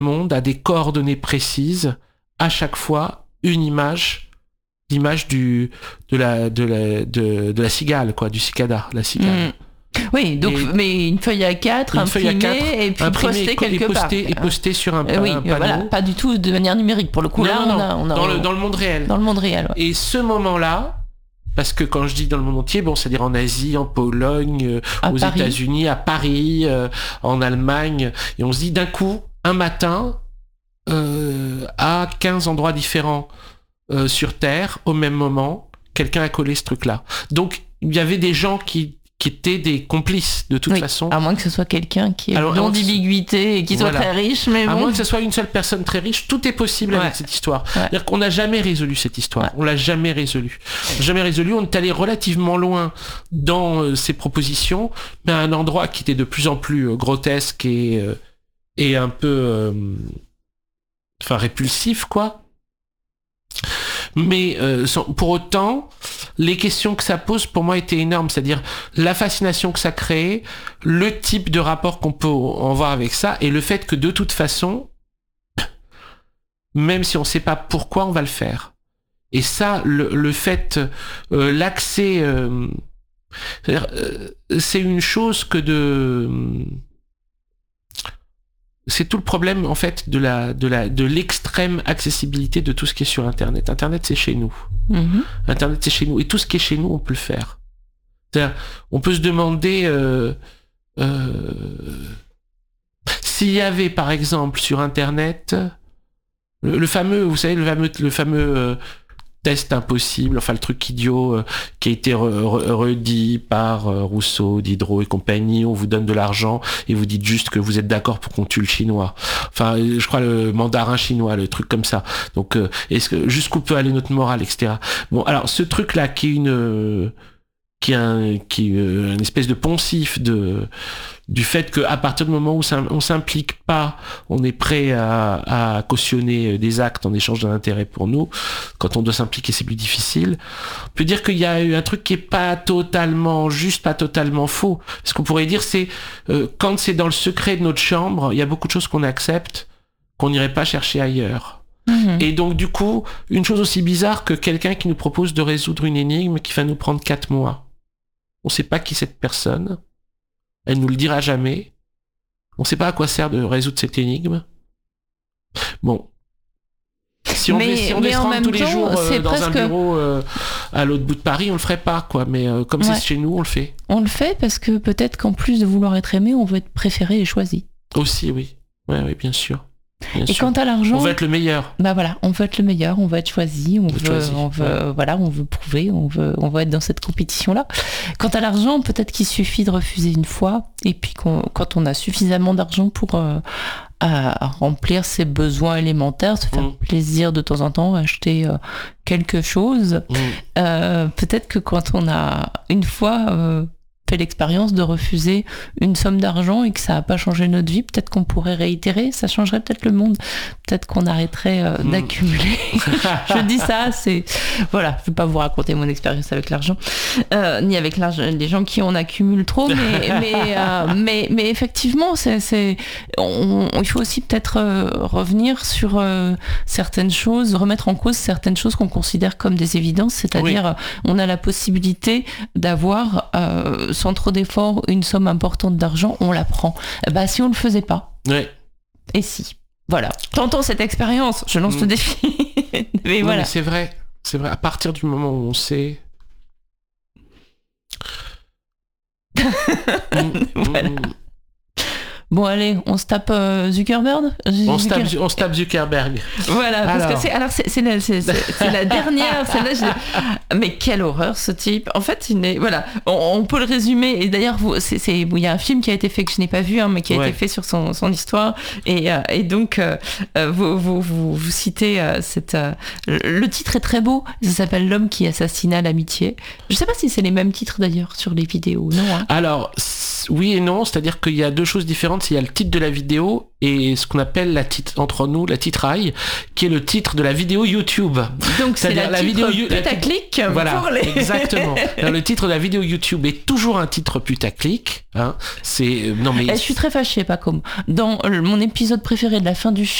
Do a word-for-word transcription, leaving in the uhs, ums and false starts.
monde a des coordonnées précises, à chaque fois, une image, l'image du, de, la, de, la, de, de la cigale, quoi, du cicada, la cigale. Mmh. Oui, donc, et mais une feuille A quatre imprimée à quatre, et puis postée quelque et posté, part. Et postée sur un, euh, oui, un panneau. Voilà, pas du tout de manière numérique. Pour le coup, non, là, non, on a... On a dans, on... le, dans le monde réel. Dans le monde réel, ouais. Et ce moment-là, parce que quand je dis dans le monde entier, bon, c'est-à-dire en Asie, en Pologne, euh, aux Paris. États-Unis, à Paris, euh, en Allemagne, et on se dit d'un coup, un matin, euh, à quinze endroits différents euh, sur Terre, au même moment, quelqu'un a collé ce truc-là. Donc, il y avait des gens qui qui étaient des complices de toute oui, façon. À moins que ce soit quelqu'un qui ait long d'ambiguïté et qui soit voilà. très riche, mais bon. À moins que ce soit une seule personne très riche, tout est possible ouais. avec cette histoire. Ouais. C'est-à-dire qu'on n'a jamais résolu cette histoire. Ouais. On l'a jamais résolue. Jamais résolu. On est allé relativement loin dans euh, ces propositions, mais à un endroit qui était de plus en plus euh, grotesque et euh, et un peu, euh, enfin répulsif, quoi. Mais euh, sans, pour autant, les questions que ça pose pour moi étaient énormes, c'est-à-dire la fascination que ça crée, le type de rapport qu'on peut en voir avec ça, et le fait que de toute façon, même si on ne sait pas pourquoi, on va le faire. Et ça, le, le fait, euh, l'accès, euh, c'est-à-dire, euh, c'est une chose que de... C'est tout le problème en fait de la de la de l'extrême accessibilité de tout ce qui est sur Internet. Internet c'est chez nous. Mm-hmm. Internet c'est chez nous et tout ce qui est chez nous on peut le faire. C'est-à-dire, on peut se demander euh, euh, s'il y avait par exemple sur Internet le, le fameux vous savez le fameux le fameux euh, test impossible, enfin le truc idiot euh, qui a été re, re, redit par euh, Rousseau, Diderot et compagnie, on vous donne de l'argent et vous dites juste que vous êtes d'accord pour qu'on tue le chinois. Enfin, je crois le mandarin chinois, le truc comme ça. Donc, euh, est-ce que jusqu'où peut aller notre morale, et cetera. Bon, alors ce truc-là qui est une... Euh, qui est un, qui est une espèce de poncif de, du fait qu'à partir du moment où on s'implique pas, on est prêt à, à cautionner des actes en échange d'un intérêt pour nous. Quand on doit s'impliquer, c'est plus difficile. On peut dire qu'il y a eu un truc qui est pas totalement juste, pas totalement faux. Ce qu'on pourrait dire, c'est euh, quand c'est dans le secret de notre chambre, il y a beaucoup de choses qu'on accepte, qu'on n'irait pas chercher ailleurs. Mmh. Et donc, du coup, une chose aussi bizarre que quelqu'un qui nous propose de résoudre une énigme qui va nous prendre quatre mois. On ne sait pas qui est cette personne. Elle nous le dira jamais. On ne sait pas à quoi sert de résoudre cette énigme. Bon. Si on mais, devait, si on devait se rendre tous les jours euh, dans presque... un bureau euh, à l'autre bout de Paris, on le ferait pas, quoi. Mais euh, comme ouais. c'est chez nous, on le fait. On le fait parce que peut-être qu'en plus de vouloir être aimé, on veut être préféré et choisi. Aussi, oui. Oui, oui, bien sûr. Bien et sûr. Quant à l'argent, on veut être le meilleur. Bah voilà, on veut être le meilleur, on veut être choisi, on, on veut, choisi, on veut, ouais. voilà, on veut prouver, on veut, on veut être dans cette compétition-là. Quant à l'argent, peut-être qu'il suffit de refuser une fois, et puis qu'on, quand on a suffisamment d'argent pour euh, à, à remplir ses besoins élémentaires, se faire mmh. plaisir de temps en temps, acheter euh, quelque chose, mmh. euh, peut-être que quand on a une fois euh, fait l'expérience de refuser une somme d'argent et que ça n'a pas changé notre vie, peut-être qu'on pourrait réitérer, ça changerait peut-être le monde, peut-être qu'on arrêterait euh, mmh. d'accumuler. Je dis ça, c'est... Voilà, je ne vais pas vous raconter mon expérience avec l'argent, euh, ni avec l'argent, les gens qui en accumulent trop, mais, mais, euh, mais, mais effectivement, c'est, c'est... On, il faut aussi peut-être euh, revenir sur euh, certaines choses, remettre en cause certaines choses qu'on considère comme des évidences, c'est-à-dire oui. on a la possibilité d'avoir euh, sans trop d'efforts, une somme importante d'argent, on la prend. Bah, si on ne le faisait pas. Ouais. Et si. Voilà. Tentons cette expérience. Je lance mmh. le défi. mais non, voilà. Mais c'est vrai. C'est vrai. À partir du moment où on sait. voilà. Mmh. Bon, allez, on se tape euh, Zuckerberg on se, tape, on se tape Zuckerberg. Voilà, parce alors. que c'est, alors c'est, c'est, la, c'est, c'est, c'est la dernière. C'est là, je... Mais quelle horreur, ce type. En fait, il est, voilà, on, on peut le résumer. Et d'ailleurs, vous, c'est, c'est, il y a un film qui a été fait que je n'ai pas vu, hein, mais qui a ouais. été fait sur son, son histoire. Et, euh, et donc, euh, vous, vous, vous, vous citez euh, cette. Euh, le titre est très beau. Ça s'appelle L'homme qui assassina l'amitié. Je ne sais pas si c'est les mêmes titres d'ailleurs sur les vidéos, non hein. Alors. oui et non, c'est-à-dire qu'il y a deux choses différentes. Il y a le titre de la vidéo et ce qu'on appelle la titre, entre nous la titraille, qui est le titre de la vidéo YouTube. Donc c'est la, la vidéo putaclic. Voilà, pour les... exactement. Alors, le titre de la vidéo YouTube est toujours un titre putaclic. Hein. C'est non mais. Je suis très fâchée, Paco. Dans mon épisode préféré de la fin du